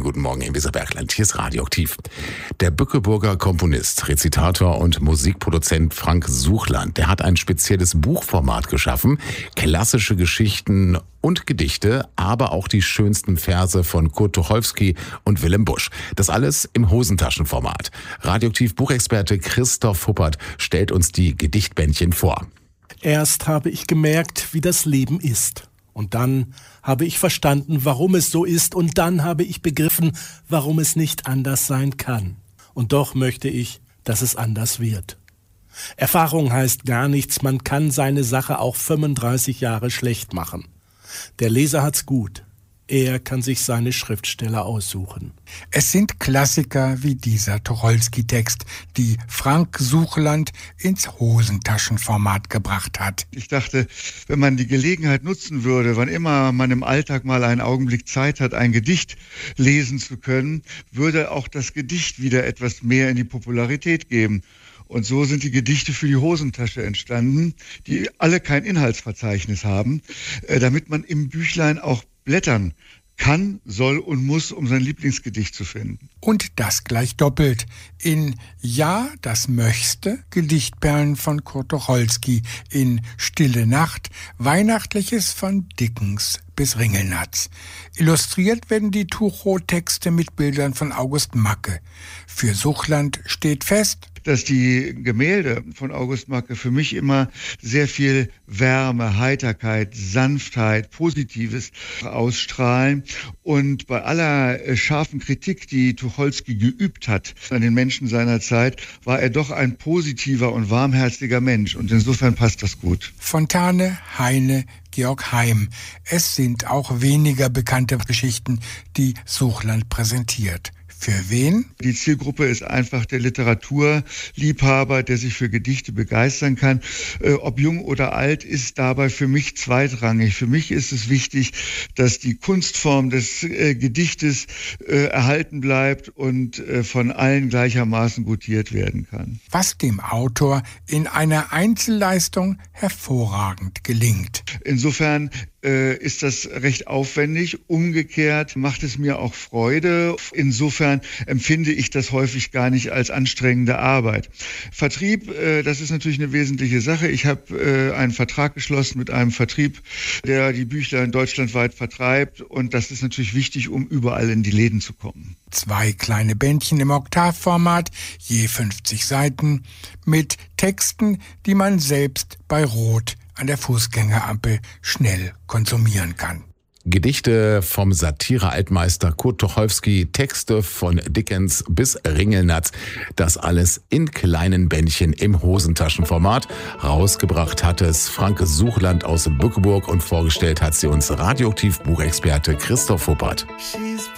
guten Morgen im Weserbergland. Hier ist Radioaktiv. Der Bückeburger Komponist, Rezitator und Musikproduzent Frank Suchland, der hat ein spezielles Buchformat geschaffen. Klassische Geschichten und Gedichte, aber auch die schönsten Verse von Kurt Tucholsky und Willem Busch. Das alles im Hosentaschenformat. Radioaktiv-Buchexperte Christoph Huppert stellt uns die Gedichtbändchen vor. Erst habe ich gemerkt, wie das Leben ist. Und dann habe ich verstanden, warum es so ist. Und dann habe ich begriffen, warum es nicht anders sein kann. Und doch möchte ich, dass es anders wird. Erfahrung heißt gar nichts. Man kann seine Sache auch 35 Jahre schlecht machen. Der Leser hat's gut. Er kann sich seine Schriftsteller aussuchen. Es sind Klassiker wie dieser Tucholsky-Text, die Frank Suchland ins Hosentaschenformat gebracht hat. Ich dachte, wenn man die Gelegenheit nutzen würde, wann immer man im Alltag mal einen Augenblick Zeit hat, ein Gedicht lesen zu können, würde auch das Gedicht wieder etwas mehr in die Popularität geben. Und so sind die Gedichte für die Hosentasche entstanden, die alle kein Inhaltsverzeichnis haben, damit man im Büchlein auch blättern kann, soll und muss, um sein Lieblingsgedicht zu finden. Und das gleich doppelt. In Ja, das möchte, Gedichtperlen von Kurt Tucholsky, in Stille Nacht, Weihnachtliches von Dickens bis Ringelnatz. Illustriert werden die Tucho-Texte mit Bildern von August Macke. Für Suchland steht fest, dass die Gemälde von August Macke für mich immer sehr viel Wärme, Heiterkeit, Sanftheit, Positives ausstrahlen. Und bei aller scharfen Kritik, die Tucholsky geübt hat an den Menschen seiner Zeit, war er doch ein positiver und warmherziger Mensch. Und insofern passt das gut. Fontane, Heine, Georg Heim. Es sind auch weniger bekannte Geschichten, die Suchland präsentiert. Für wen? Die Zielgruppe ist einfach der Literaturliebhaber, der sich für Gedichte begeistern kann. Ob jung oder alt, ist dabei für mich zweitrangig. Für mich ist es wichtig, dass die Kunstform des Gedichtes erhalten bleibt und von allen gleichermaßen gutiert werden kann. Was dem Autor in einer Einzelleistung hervorragend gelingt. Insofern ist das recht aufwendig. Umgekehrt macht es mir auch Freude. Insofern empfinde ich das häufig gar nicht als anstrengende Arbeit. Vertrieb, das ist natürlich eine wesentliche Sache. Ich habe einen Vertrag geschlossen mit einem Vertrieb, der die Büchlein deutschlandweit vertreibt. Und das ist natürlich wichtig, um überall in die Läden zu kommen. 2 kleine Bändchen im Oktavformat, je 50 Seiten, mit Texten, die man selbst bei Rot an der Fußgängerampel schnell konsumieren kann. Gedichte vom Satire-Altmeister Kurt Tucholsky, Texte von Dickens bis Ringelnatz. Das alles in kleinen Bändchen im Hosentaschenformat. Rausgebracht hat es Frank Suchland aus Bückeburg und vorgestellt hat sie uns Radioaktiv-Buchexperte Christoph Huppert.